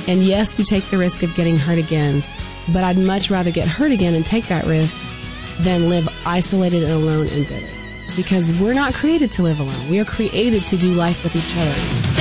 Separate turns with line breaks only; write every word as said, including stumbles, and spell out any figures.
And yes, you take the risk of getting hurt again, but I'd much rather get hurt again and take that risk than live isolated and alone and bitter. Because we're not created to live alone. We are created to do life with each other.